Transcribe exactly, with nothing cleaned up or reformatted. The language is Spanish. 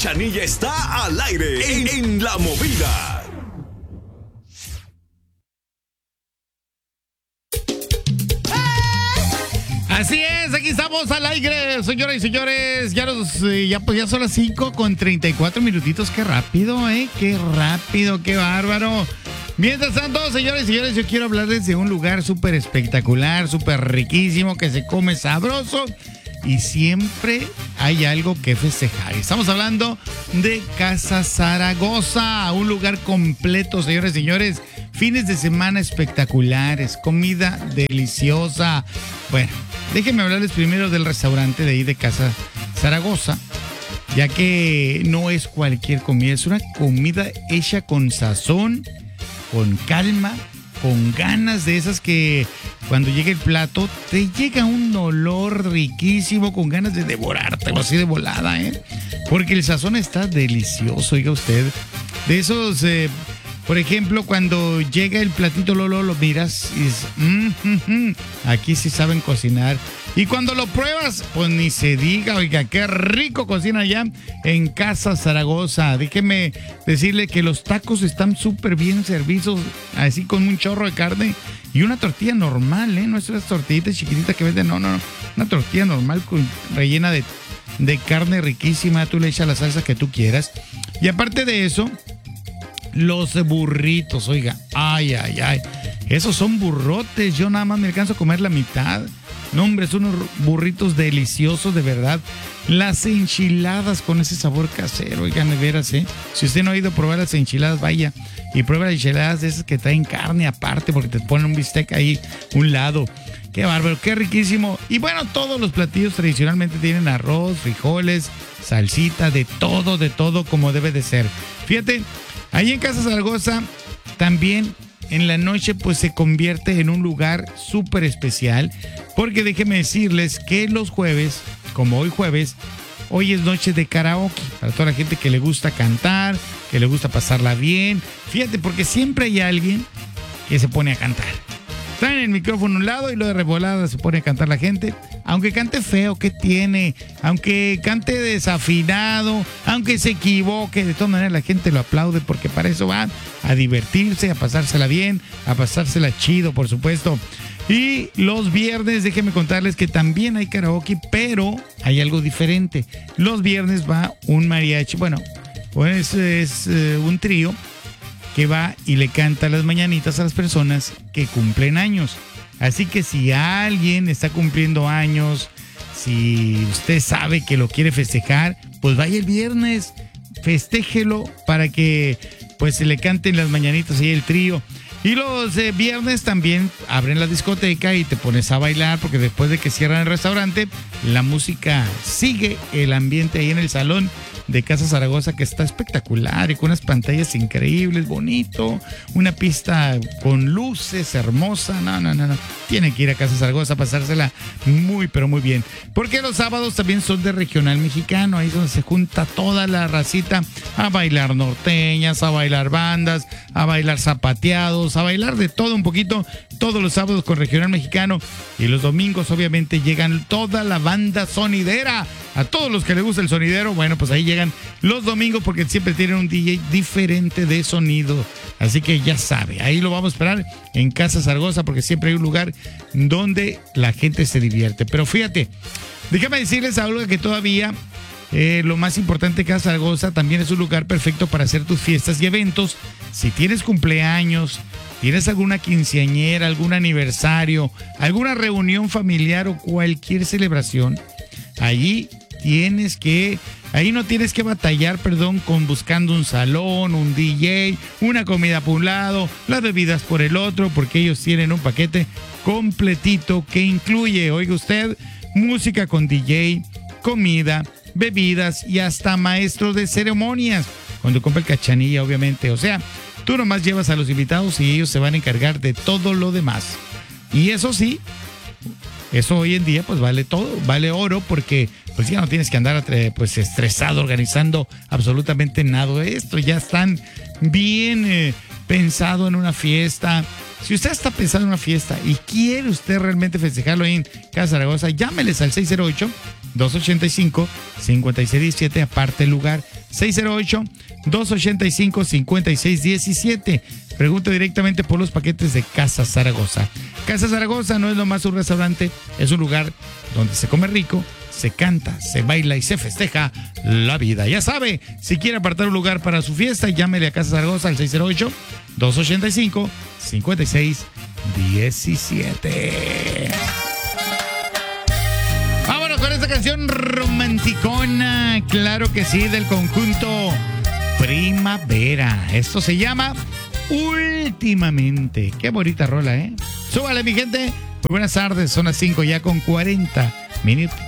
Cachanilla está al aire en, en La Movida. Así es, aquí estamos al aire, señoras y señores. Ya, los, ya, pues ya son las cinco con treinta y cuatro minutitos. Qué rápido, ¿eh? Qué rápido, qué bárbaro. Mientras tanto, señores y señores, yo quiero hablarles de un lugar súper espectacular, súper riquísimo, que se come sabroso y siempre hay algo que festejar. Estamos hablando de Casa Zaragoza, un lugar completo, señores y señores. Fines de semana espectaculares, comida deliciosa. Bueno, déjenme hablarles primero del restaurante de ahí de Casa Zaragoza, ya que no es cualquier comida, es una comida hecha con sazón, con calma, con ganas de esas que cuando llega el plato te llega un olor riquísimo, con ganas de devorarte o así de volada, ¿eh? Porque el sazón está delicioso, oiga usted. De esos... Eh, Por ejemplo, cuando llega el platito, Lolo, lo miras y dices, mm, mm, mm, aquí sí saben cocinar. Y cuando lo pruebas, pues ni se diga, oiga, qué rico cocina allá en Casa Zaragoza. Déjeme decirle que los tacos están súper bien servidos, así con un chorro de carne y una tortilla normal, ¿eh? No es esas tortillitas chiquititas que venden, no, no, no. Una tortilla normal con, rellena de, de carne riquísima. Tú le echas la salsa que tú quieras. Y aparte de eso, los burritos, oiga, ay, ay, ay, esos son burrotes, yo nada más me alcanzo a comer la mitad. No, hombre, son unos burritos deliciosos, de verdad. Las enchiladas con ese sabor casero, oigan, de veras, ¿eh? Si usted no ha ido a probar las enchiladas, vaya y prueba las enchiladas de esas que traen carne aparte, porque te ponen un bistec ahí, un lado. Qué bárbaro, qué riquísimo. Y bueno, todos los platillos tradicionalmente tienen arroz, frijoles, salsita, de todo, de todo, como debe de ser. Fíjate, ahí en Casa Zaragoza también en la noche pues se convierte en un lugar súper especial, porque déjenme decirles que los jueves, como hoy jueves, hoy es noche de karaoke, para toda la gente que le gusta cantar, que le gusta pasarla bien. Fíjate, porque siempre hay alguien que se pone a cantar. Traen el micrófono a un lado y lo de revolada se pone a cantar la gente. Aunque cante feo, ¿qué tiene? Aunque cante desafinado, aunque se equivoque, de todas maneras la gente lo aplaude, porque para eso van a divertirse, a pasársela bien, a pasársela chido, por supuesto. Y los viernes, déjenme contarles que también hay karaoke, pero hay algo diferente. Los viernes va un mariachi, bueno, pues es uh, un trío que va y le canta las mañanitas a las personas que cumplen años. Así que si alguien está cumpliendo años, si usted sabe que lo quiere festejar, pues vaya el viernes, festéjelo para que pues se le canten las mañanitas ahí el trío. Y los eh, viernes también abren la discoteca y te pones a bailar, porque después de que cierran el restaurante, la música sigue, el ambiente ahí en el salón de Casa Zaragoza, que está espectacular y con unas pantallas increíbles, bonito, una pista con luces hermosa. No, no, no, no. Tienen que ir a Casa Zaragoza a pasársela muy, pero muy bien. Porque los sábados también son de regional mexicano, ahí es donde se junta toda la racita a bailar norteñas, a bailar bandas, a bailar zapateados, a bailar de todo un poquito, todos los sábados con regional mexicano. Y los domingos obviamente llegan toda la banda sonidera. A todos los que les gusta el sonidero, bueno, pues ahí llegan los domingos, porque siempre tienen un D J diferente de sonido. Así que ya sabe, ahí lo vamos a esperar en Casa Zaragoza, porque siempre hay un lugar donde la gente se divierte. Pero fíjate, déjame decirles algo que todavía eh, lo más importante, Casa Zaragoza también es un lugar perfecto para hacer tus fiestas y eventos. Si tienes cumpleaños, tienes alguna quinceañera, algún aniversario, alguna reunión familiar o cualquier celebración, allí tienes que, ahí no tienes que batallar, perdón, con buscando un salón, un D J, una comida por un lado, las bebidas por el otro, porque ellos tienen un paquete completito que incluye, oiga usted, música con D J, comida, bebidas y hasta maestros de ceremonias, cuando compra el Cachanilla, obviamente. O sea, tú nomás llevas a los invitados y ellos se van a encargar de todo lo demás. Y eso sí, eso hoy en día pues vale todo, vale oro, porque pues ya no tienes que andar pues estresado organizando absolutamente nada de esto. Ya están bien eh, pensado en una fiesta, Si usted está pensando en una fiesta y quiere usted realmente festejarlo en Casa Zaragoza, llámeles al seis cero ocho, dos ochenta y cinco, cincuenta y seis diecisiete, aparte el lugar. seis cero ocho, dos ochenta y cinco, cincuenta y seis diecisiete. Pregunta directamente por los paquetes de Casa Zaragoza. Casa Zaragoza no es nomás un restaurante, es un lugar donde se come rico, se canta, se baila y se festeja la vida. Ya sabe, si quiere apartar un lugar para su fiesta, llámele a Casa Zaragoza al seis cero ocho, dos ochenta y cinco, cincuenta y seis diecisiete. Vámonos con esta canción romanticona, claro que sí, del conjunto Primavera. Esto se llama Últimamente. Qué bonita rola, ¿eh? Súbale, mi gente. Muy buenas tardes, son las cinco ya con cuarenta minutos.